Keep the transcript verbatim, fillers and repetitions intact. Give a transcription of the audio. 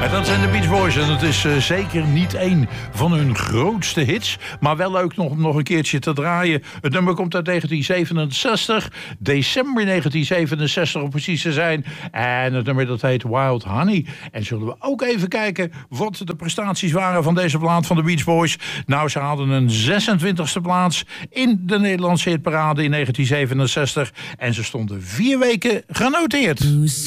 En dat zijn de Beach Boys en het is uh, zeker niet één van hun grootste hits, maar wel leuk nog, om nog een keertje te draaien. Het nummer komt uit negentien zevenenzestig, december negentien zevenenzestig om precies te zijn. En het nummer dat heet Wild Honey. En zullen we ook even kijken wat de prestaties waren van deze plaat van de Beach Boys. Nou, ze hadden een zesentwintigste plaats in de Nederlandse hitparade in negentien zevenenzestig en ze stonden vier weken genoteerd.